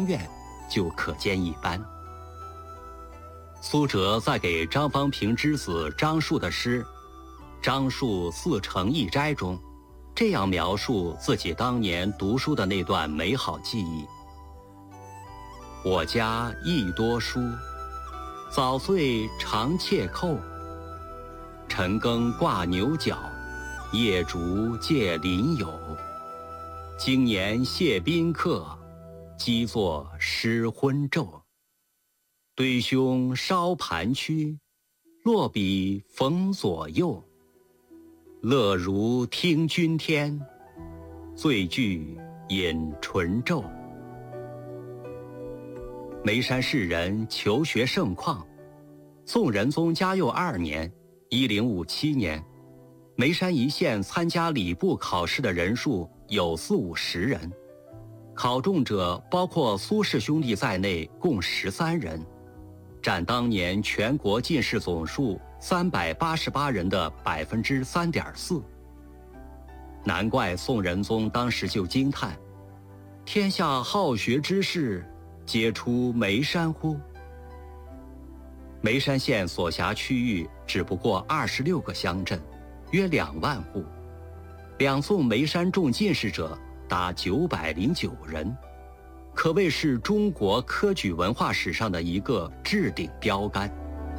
愿就可见一斑。苏辙在给张方平之子张树的诗《张树四城一斋》中，这样描述自己当年读书的那段美好记忆：我家亦多书，早岁常窃扣。晨更挂牛角，夜烛借邻友。今年谢宾客，积作诗昏咒。对兄烧盘曲，落笔逢左右。乐如听君天，醉句饮醇咒。眉山士人求学盛况，宋仁宗嘉佑2年（1057年），眉山一县参加礼部考试的人数有40-50人，考中者包括苏氏兄弟在内共13人，占当年全国进士总数388人的3.4%。难怪宋仁宗当时就惊叹：天下好学之士，皆出眉山乎？眉山县所辖区域只不过26个乡镇，约2万户，两宋眉山中进士者达909人，可谓是中国科举文化史上的一个置顶标杆。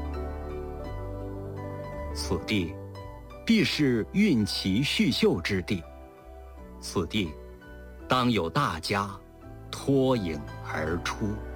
此地必是运奇叙秀之地，此地当有大家脱颖而出。